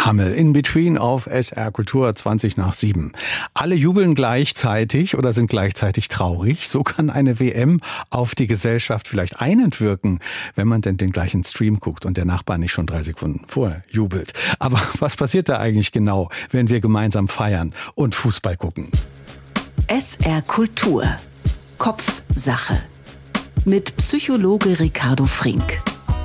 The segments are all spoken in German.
Hammel, in between auf SR Kultur 7:20. Alle jubeln gleichzeitig oder sind gleichzeitig traurig. So kann eine WM auf die Gesellschaft vielleicht einwirken, wenn man denn den gleichen Stream guckt und der Nachbar nicht schon 3 Sekunden vorher jubelt. Aber was passiert da eigentlich genau, wenn wir gemeinsam feiern und Fußball gucken? SR Kultur. Kopfsache. Mit Psychologe Ricardo Frink.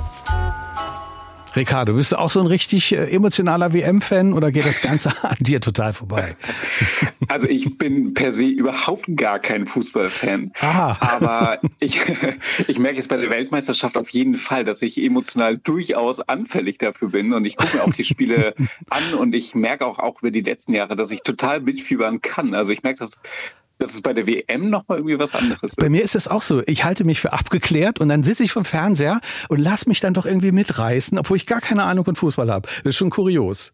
Ricardo, bist du auch so ein richtig emotionaler WM-Fan oder geht das Ganze an dir total vorbei? Also ich bin per se überhaupt gar kein Fußballfan. Aha. Aber ich merke jetzt bei der Weltmeisterschaft auf jeden Fall, dass ich emotional durchaus anfällig dafür bin. Und ich gucke mir auch die Spiele an und ich merke auch über die letzten Jahre, dass ich total mitfiebern kann. Also ich merke, dass es bei der WM nochmal irgendwie was anderes ist. Bei mir ist es auch so. Ich halte mich für abgeklärt und dann sitze ich vom Fernseher und lass mich dann doch irgendwie mitreißen, obwohl ich gar keine Ahnung von Fußball habe. Das ist schon kurios.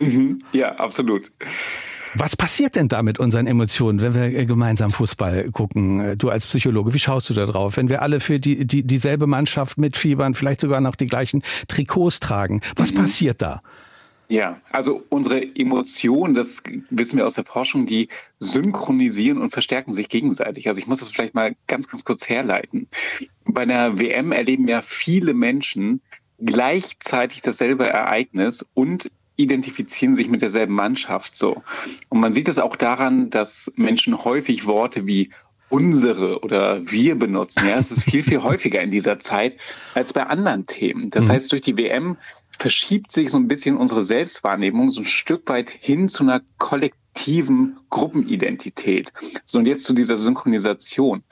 Ja, absolut. Was passiert denn da mit unseren Emotionen, wenn wir gemeinsam Fußball gucken? Du als Psychologe, wie schaust du da drauf? Wenn wir alle für dieselbe Mannschaft mitfiebern, vielleicht sogar noch die gleichen Trikots tragen. Was passiert da? Ja, also unsere Emotionen, das wissen wir aus der Forschung, die synchronisieren und verstärken sich gegenseitig. Also ich muss das vielleicht mal ganz kurz herleiten. Bei einer WM erleben ja viele Menschen gleichzeitig dasselbe Ereignis und identifizieren sich mit derselben Mannschaft so. Und man sieht es auch daran, dass Menschen häufig Worte wie unsere oder wir benutzen. Ja, es ist viel häufiger in dieser Zeit als bei anderen Themen. Das heißt, durch die WM verschiebt sich so ein bisschen unsere Selbstwahrnehmung so ein Stück weit hin zu einer kollektiven Gruppenidentität. So, und jetzt zu dieser Synchronisation.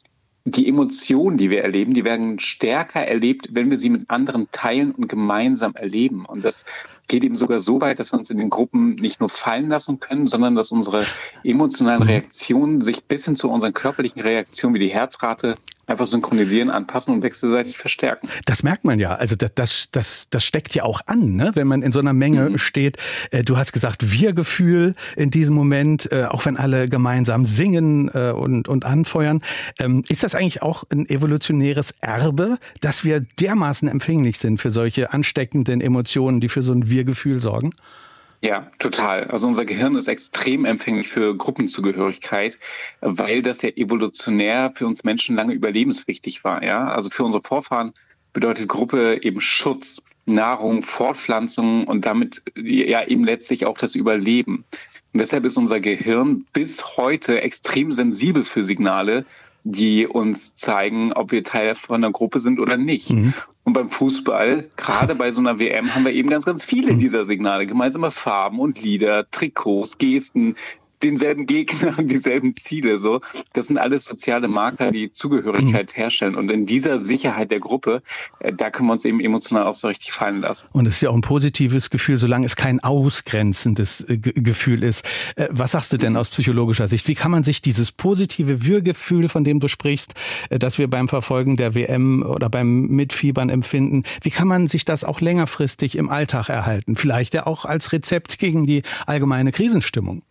Die Emotionen, die wir erleben, die werden stärker erlebt, wenn wir sie mit anderen teilen und gemeinsam erleben. Und das geht eben sogar so weit, dass wir uns in den Gruppen nicht nur fallen lassen können, sondern dass unsere emotionalen Reaktionen sich bis hin zu unseren körperlichen Reaktionen wie die Herzrate einfach synchronisieren, anpassen und wechselseitig verstärken. Das merkt man ja. Also das steckt ja auch an, ne? Wenn man in so einer Menge steht. Du hast gesagt, Wir-Gefühl in diesem Moment, auch wenn alle gemeinsam singen und anfeuern. Ist das eigentlich auch ein evolutionäres Erbe, dass wir dermaßen empfänglich sind für solche ansteckenden Emotionen, die für so ein Wir-Gefühl sorgen? Ja, total. Also unser Gehirn ist extrem empfänglich für Gruppenzugehörigkeit, weil das ja evolutionär für uns Menschen lange überlebenswichtig war. Ja, also für unsere Vorfahren bedeutet Gruppe eben Schutz, Nahrung, Fortpflanzung und damit ja eben letztlich auch das Überleben. Und deshalb ist unser Gehirn bis heute extrem sensibel für Signale, die uns zeigen, ob wir Teil von einer Gruppe sind oder nicht. Und beim Fußball, gerade bei so einer WM, haben wir eben ganz viele dieser Signale. Gemeinsame Farben und Lieder, Trikots, Gesten, denselben Gegner und dieselben Ziele. So, das sind alles soziale Marker, die Zugehörigkeit herstellen. Und in dieser Sicherheit der Gruppe, da können wir uns eben emotional auch so richtig fallen lassen. Und es ist ja auch ein positives Gefühl, solange es kein ausgrenzendes Gefühl ist. Was sagst du denn aus psychologischer Sicht? Wie kann man sich dieses positive Wir-Gefühl, von dem du sprichst, das wir beim Verfolgen der WM oder beim Mitfiebern empfinden, wie kann man sich das auch längerfristig im Alltag erhalten? Vielleicht ja auch als Rezept gegen die allgemeine Krisenstimmung.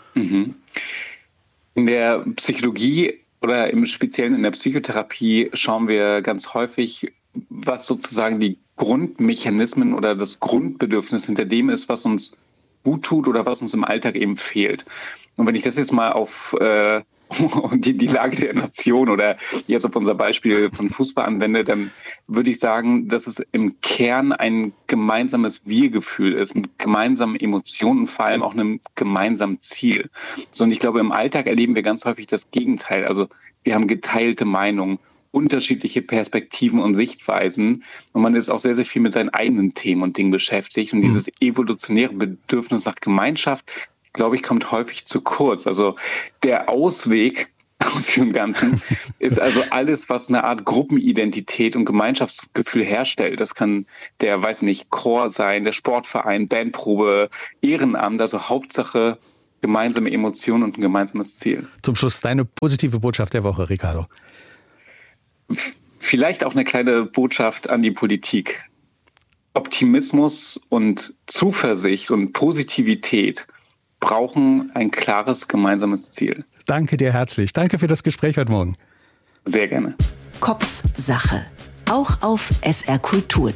In der Psychologie oder im Speziellen in der Psychotherapie schauen wir ganz häufig, was sozusagen die Grundmechanismen oder das Grundbedürfnis hinter dem ist, was uns gut tut oder was uns im Alltag eben fehlt. Und wenn ich das jetzt mal auf die Lage der Nation oder jetzt auf unser Beispiel von Fußball anwende, dann würde ich sagen, dass es im Kern ein gemeinsames Wir-Gefühl ist, mit gemeinsamen Emotionen und vor allem auch einem gemeinsamen Ziel. So, und ich glaube, im Alltag erleben wir ganz häufig das Gegenteil. Also wir haben geteilte Meinungen, unterschiedliche Perspektiven und Sichtweisen und man ist auch sehr viel mit seinen eigenen Themen und Dingen beschäftigt. Und dieses evolutionäre Bedürfnis nach Gemeinschaft, glaube ich, kommt häufig zu kurz. Also der Ausweg aus diesem Ganzen ist also alles, was eine Art Gruppenidentität und Gemeinschaftsgefühl herstellt. Das kann der, Chor sein, der Sportverein, Bandprobe, Ehrenamt, also Hauptsache gemeinsame Emotionen und ein gemeinsames Ziel. Zum Schluss deine positive Botschaft der Woche, Ricardo. Vielleicht auch eine kleine Botschaft an die Politik. Optimismus und Zuversicht und Positivität brauchen ein klares gemeinsames Ziel. Danke dir herzlich. Danke für das Gespräch heute Morgen. Sehr gerne. Kopfsache. Auch auf srkultur.de.